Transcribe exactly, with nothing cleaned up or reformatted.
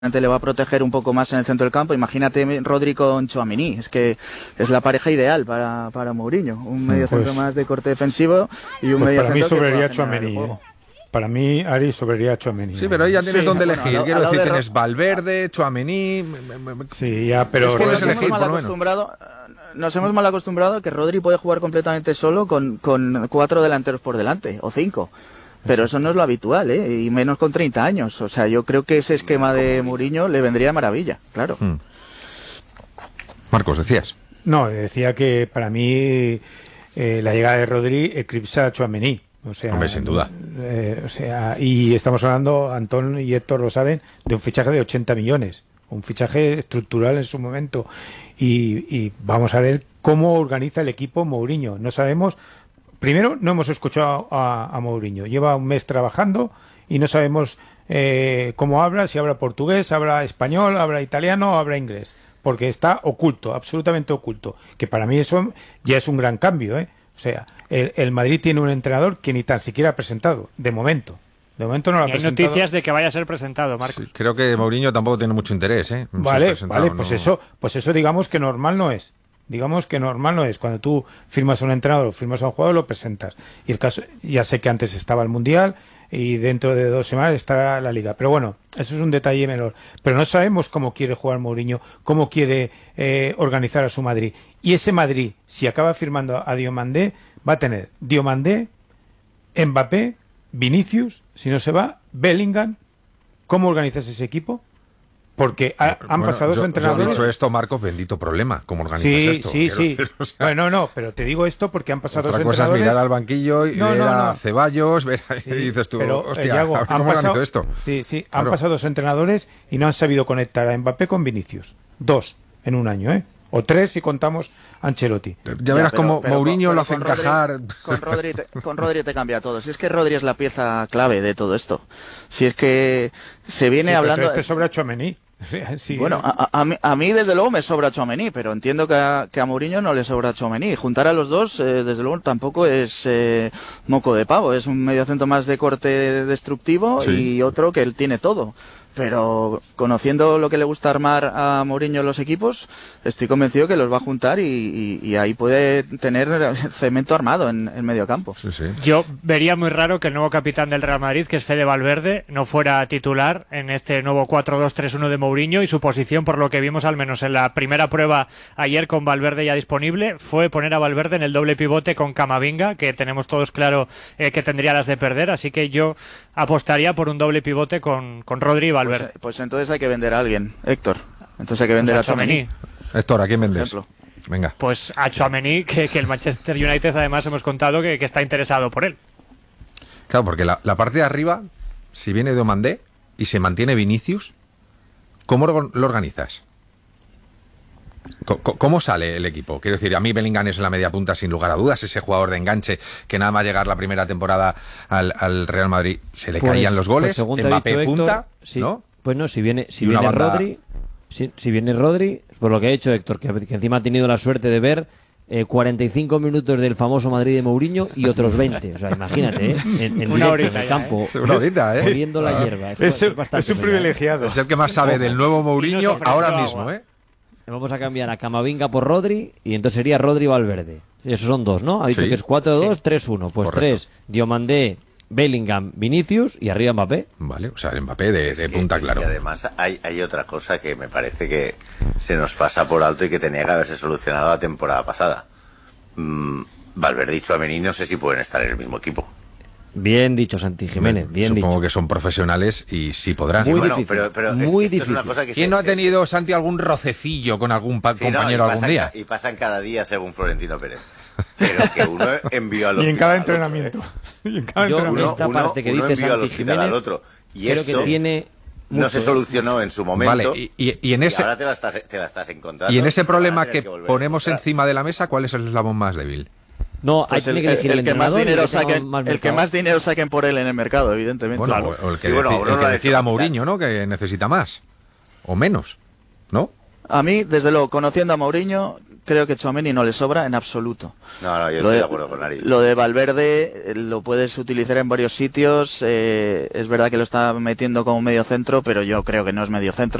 le va a proteger un poco más en el centro del campo. Imagínate Rodri con Tchouaméni, es que es la pareja ideal para, para Mourinho, un mediocentro pues, más de corte defensivo y un pues mediocentro para mí sobraría que Tchouaméni, eh. Para mí, Ari, sobraría Tchouaméni. Sí, pero ahí ya tienes sí, donde elegir. Bueno, Quiero decir, de tienes Valverde, Tchouaméni. Sí, ya, pero es que puedes nos elegir, hemos mal por acostumbrado, nos hemos mal acostumbrado a que Rodri puede jugar completamente solo con, con cuatro delanteros por delante, o cinco. Pero eso no es lo habitual, ¿eh? Y menos con treinta años. O sea, yo creo que ese esquema de Mourinho le vendría de maravilla, claro. Hmm. Marcos, decías. No, decía que para mí eh, la llegada de Rodri eclipsa a Tchouaméni. O sea, Hombre, sin duda. Eh, o sea, y estamos hablando, Antón y Héctor lo saben, de un fichaje de ochenta millones. Un fichaje estructural en su momento. Y, y vamos a ver cómo organiza el equipo Mourinho. No sabemos... Primero, no hemos escuchado a, a Mourinho. Lleva un mes trabajando y no sabemos eh, cómo habla, si habla portugués, habla español, habla italiano o habla inglés. Porque está oculto, absolutamente oculto. Que para mí eso ya es un gran cambio, ¿eh? O sea, el, el Madrid tiene un entrenador que ni tan siquiera ha presentado, de momento. De momento no lo ha y hay presentado. noticias de que vaya a ser presentado, Marcos. Sí, creo que Mourinho tampoco tiene mucho interés, ¿eh? Vale, vale, no... pues eso, pues eso digamos que normal no es. Digamos que normal no es. Cuando tú firmas a un entrenador o firmas a un jugador, lo presentas. Y el caso, ya sé que antes estaba el Mundial y dentro de dos semanas estará la Liga. Pero bueno, eso es un detalle menor. Pero no sabemos cómo quiere jugar Mourinho, cómo quiere eh, organizar a su Madrid. Y ese Madrid, si acaba firmando a Diomandé, va a tener Diomandé, Mbappé, Vinicius, si no se va, Bellingham. ¿Cómo organizas ese equipo? Porque ha, han bueno, pasado yo, dos entrenadores. Yo he dicho esto, Marcos, bendito problema. ¿Cómo organizas sí, esto? Sí, sí, decir, o sea, bueno, no, pero te digo esto porque han pasado otra dos cosa entrenadores. Es mirar al banquillo y no, ver no, no. a Ceballos, ver a... Sí, y dices tú, pero, hostia, eh, Yago, ¿cómo han organizo pasado, esto? Sí, sí, claro. han pasado dos entrenadores y no han sabido conectar a Mbappé con Vinicius. Dos en un año, ¿eh? O tres si contamos Ancelotti. Ya, ya verás cómo Mourinho con, lo hace con encajar. Rodri, con, Rodri te, con Rodri te cambia todo. Si es que Rodri es la pieza clave de todo esto. Si es que se viene sí, hablando... Este sobra Tchouaméni. Sí, bueno, a, a, mí, a mí desde luego me sobra Tchouaméni, pero entiendo que a, que a Mourinho no le sobra Tchouaméni. Juntar a los dos, eh, desde luego, tampoco es eh, moco de pavo. Es un mediocentro más de corte destructivo sí. Y otro que él tiene todo. Pero conociendo lo que le gusta armar a Mourinho en los equipos, estoy convencido que los va a juntar y, y, y ahí puede tener cemento armado en el medio campo. Sí, sí. Yo vería muy raro que el nuevo capitán del Real Madrid, que es Fede Valverde, no fuera titular en este nuevo cuatro dos tres uno de Mourinho, y su posición, por lo que vimos al menos en la primera prueba ayer con Valverde ya disponible, fue poner a Valverde en el doble pivote con Camavinga, que tenemos todos claro eh, que tendría las de perder, así que yo apostaría por un doble pivote con, con Rodri y Valverde. Pues, pues entonces hay que vender a alguien, Héctor. Entonces hay que vender pues a Tchouaméni. Héctor, ¿a quién vendes? Venga. Pues a Tchouaméni, que, que el Manchester United además hemos contado que, que está interesado por él. Claro, porque la, la parte de arriba, si viene Diomandé y se mantiene Vinicius, ¿cómo lo organizas? ¿Cómo sale el equipo? Quiero decir, a mí Bellingham es en la media punta sin lugar a dudas, ese jugador de enganche que nada más llegar la primera temporada al, al Real Madrid se le pues, caían los goles, pues Mbappé dicho, punta, Héctor, sí, ¿no? Pues no, si viene, si y viene banda... Rodri, si, si viene Rodri, por lo que ha hecho Héctor, que, que encima ha tenido la suerte de ver eh, cuarenta y cinco minutos del famoso Madrid de Mourinho y otros veinte, o sea, imagínate, ¿eh? en, en, Una directo, horita en el ya, campo, ¿eh? Una horita, ¿eh? oliendo la hierba. Es, es, es, es un privilegiado. Es el que más sabe del nuevo Mourinho ahora agua. mismo, ¿eh? Vamos a cambiar a Camavinga por Rodri y entonces sería Rodri Valverde. Esos son dos, ¿no? Ha dicho sí, que es cuatro dos tres uno. Pues tres, Diomandé, Bellingham, Vinicius y arriba Mbappé. Vale, o sea, el Mbappé de, de que, punta, claro. Y además hay, hay otra cosa que me parece que se nos pasa por alto y que tenía que haberse solucionado la temporada pasada. Mm, Valverde y Tchouaméni no sé si pueden estar en el mismo equipo. Bien dicho, Santi Jiménez, bien Supongo dicho. Supongo que son profesionales y sí podrán. Muy sí, bueno, difícil, pero, pero muy es, difícil. Es una cosa que ¿Quién se, no ha se, tenido, se... Santi, algún rocecillo con algún pa- sí, compañero no, algún día? Y pasan cada día según Florentino Pérez. Pero que uno envió al hospital. Y en cada al entrenamiento. Otro, ¿eh? Y en cada Yo, entrenamiento. esta uno, parte que uno dice envió al Santi hospital Jiménez, al otro. Y creo esto que tiene no se solucionó en su momento. Vale, y, y, y en ese y ahora te la estás, te la estás encontrando. y en ese y problema que, que ponemos encima de la mesa, ¿cuál es el eslabón más débil? No, pues hay el, que elegir el, el, el que más dinero que saquen, más el que más dinero saquen por él en el mercado, evidentemente. Bueno, claro. o el que, sí, bueno, deci- el que lo decida Mourinho, ¿no? Que necesita más o menos, ¿no? A mí, desde luego, conociendo a Mourinho, creo que Tchouaméni no le sobra en absoluto. No, no, yo Lo estoy de, de acuerdo con Aritz. Lo de Valverde eh, lo puedes utilizar en varios sitios. Eh, es verdad que lo está metiendo como medio centro, pero yo creo que no es medio centro.